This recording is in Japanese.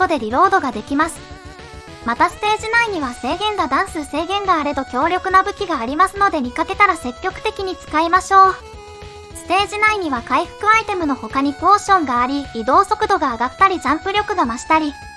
ことでリロードができます。またステージ内には制限が段数制限があれど強力な武器がありますので見かけたら積極的に使いましょう。ステージ内には回復アイテムの他にポーションがあり、移動速度が上がったりジャンプ力が増したり、